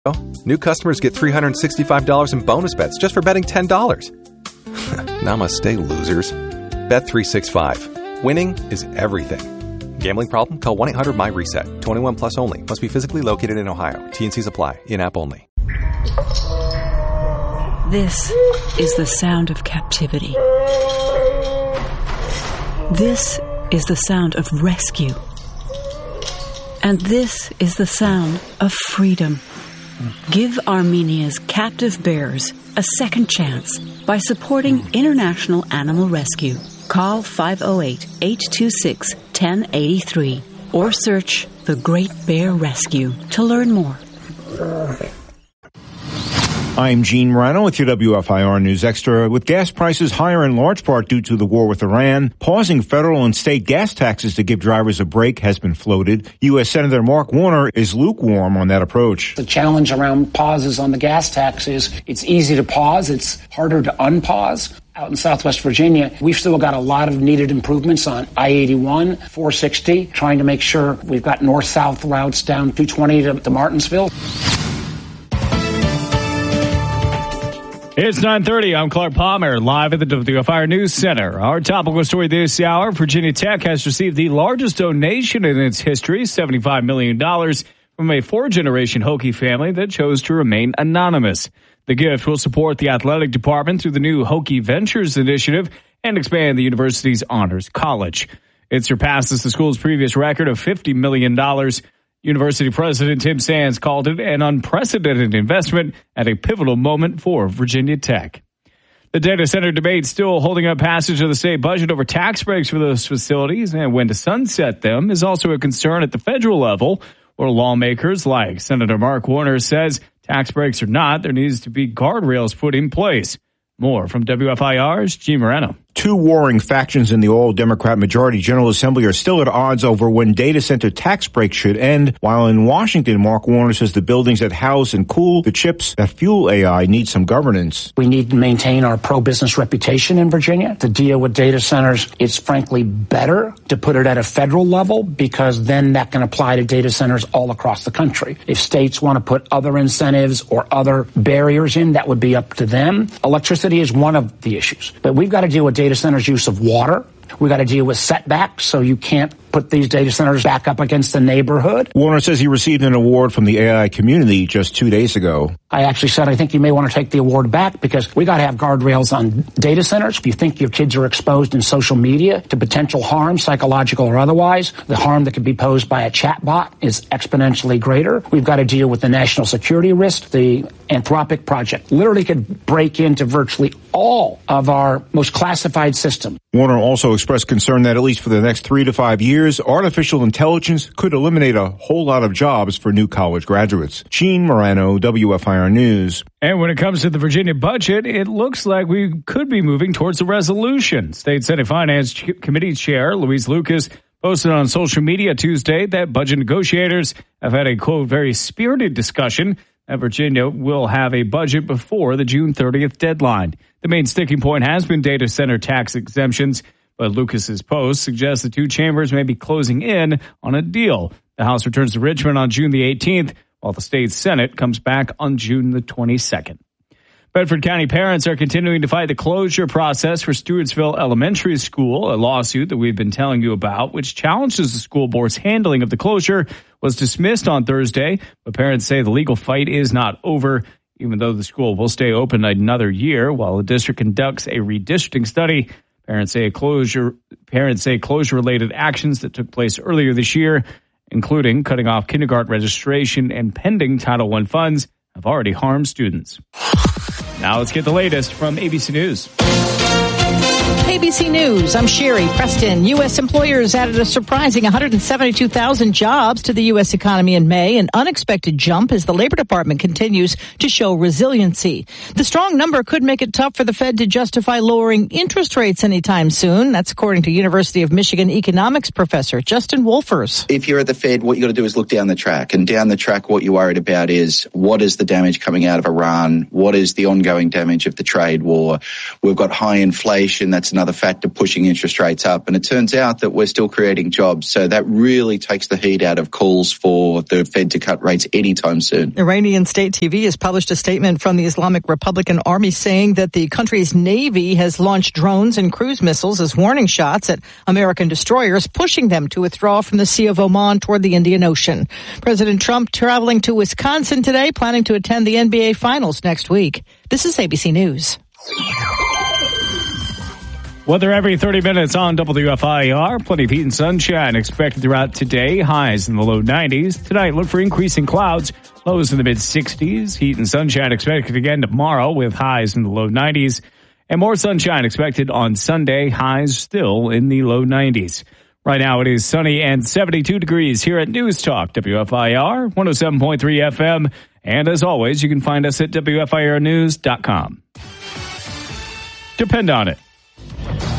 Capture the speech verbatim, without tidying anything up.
New customers get three hundred sixty-five dollars in bonus bets just for betting ten dollars. Namaste, losers. Bet three sixty-five. Winning is everything. Gambling problem? Call one eight hundred my reset. twenty-one plus only. Must be physically located in Ohio. T N Cs apply. In-app only. This is the sound of captivity. This is the sound of rescue. And this is the sound of freedom. Give Armenia's captive bears a second chance by supporting International Animal Rescue. Call five oh eight, eight two six, one oh eight three or search The Great Bear Rescue to learn more. I'm Gene Morano with your W F I R News Extra. With gas prices higher in large part due to the war with Iran, pausing federal and state gas taxes to give drivers a break has been floated. U S Senator Mark Warner is lukewarm on that approach. The challenge around pauses on the gas tax is it's easy to pause. It's harder to unpause. Out in Southwest Virginia, we've still got a lot of needed improvements on I eighty-one, four sixty, trying to make sure we've got north-south routes down two twenty to, to Martinsville. It's nine thirty. I'm Clark Palmer, live at the W F I R News Center. Our topical story this hour, Virginia Tech has received the largest donation in its history, seventy-five million dollars, from a four-generation Hokie family that chose to remain anonymous. The gift will support the athletic department through the new Hokie Ventures initiative and expand the university's honors college. It surpasses the school's previous record of fifty million dollars. University President Tim Sands called it an unprecedented investment at a pivotal moment for Virginia Tech. The data center debate still holding up passage of the state budget over tax breaks for those facilities and when to sunset them is also a concern at the federal level, where lawmakers like Senator Mark Warner says tax breaks or not, there needs to be guardrails put in place. More from W F I R's Gene Morano. Two warring factions in the all-Democrat majority General Assembly are still at odds over when data center tax breaks should end, while in Washington, Mark Warner says the buildings that house and cool the chips that fuel A I need some governance. We need to maintain our pro-business reputation in Virginia. To deal with data centers, it's frankly better to put it at a federal level because then that can apply to data centers all across the country. If states want to put other incentives or other barriers in, that would be up to them. Electricity is one of the issues, but we've got to deal with data centers' use of water. We got to deal with setbacks, so you can't put these data centers back up against the neighborhood. Warner says he received an award from the A I community just two days ago. I actually said I think you may want to take the award back because we got to have guardrails on data centers. If you think your kids are exposed in social media to potential harm, psychological or otherwise, the harm that could be posed by a chatbot is exponentially greater. We've got to deal with the national security risk. The Anthropic project literally could break into virtually all of our most classified systems. Warner also expressed concern that at least for the next three to five years, artificial intelligence could eliminate a whole lot of jobs for new college graduates. Gene Morano, W F I R News. And when it comes to the Virginia budget, it looks like we could be moving towards a resolution. State Senate Finance Committee Chair Louise Lucas posted on social media Tuesday that budget negotiators have had a, quote, very spirited discussion that Virginia will have a budget before the June thirtieth deadline. The main sticking point has been data center tax exemptions, but Lucas's post suggests the two chambers may be closing in on a deal. The House returns to Richmond on June the eighteenth, while the state Senate comes back on June the twenty-second. Bedford County parents are continuing to fight the closure process for Stewartsville Elementary School. A lawsuit that we've been telling you about, which challenges the school board's handling of the closure, was dismissed on Thursday. But parents say the legal fight is not over, even though the school will stay open another year while the district conducts a redistricting study. Parents say closure. Parents say closure-related actions that took place earlier this year, including cutting off kindergarten registration and pending Title one funds, have already harmed students. Now let's get the latest from A B C News. A B C News, I'm Sherry Preston. U S employers added a surprising one hundred seventy-two thousand jobs to the U S economy in May, an unexpected jump as the Labor Department continues to show resiliency. The strong number could make it tough for the Fed to justify lowering interest rates anytime soon. That's according to University of Michigan economics professor Justin Wolfers. If you're at the Fed, what you got to do is look down the track. And down the track, what you're worried about is what is the damage coming out of Iran? What is the ongoing damage of the trade war? We've got high inflation. That's another another factor pushing interest rates up. And it turns out that we're still creating jobs. So that really takes the heat out of calls for the Fed to cut rates anytime soon. Iranian state T V has published a statement from the Islamic Republican Army saying that the country's Navy has launched drones and cruise missiles as warning shots at American destroyers, pushing them to withdraw from the Sea of Oman toward the Indian Ocean. President Trump traveling to Wisconsin today, planning to attend the N B A Finals next week. This is A B C News. Weather every thirty minutes on W F I R. Plenty of heat and sunshine expected throughout today. Highs in the low nineties. Tonight, look for increasing clouds. Lows in the mid sixties. Heat and sunshine expected again tomorrow with highs in the low nineties. And more sunshine expected on Sunday. Highs still in the low nineties. Right now, it is sunny and seventy-two degrees here at News Talk W F I R one oh seven point three F M. And as always, you can find us at W F I R news dot com. Depend on it.